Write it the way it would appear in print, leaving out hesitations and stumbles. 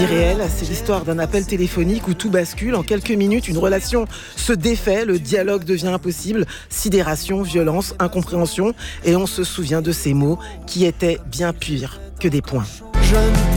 Irréel, c'est l'histoire d'un appel téléphonique où tout bascule. En quelques minutes, une relation se défait, le dialogue devient impossible. Sidération, violence, incompréhension. Et on se souvient de ces mots qui étaient bien pires que des poings.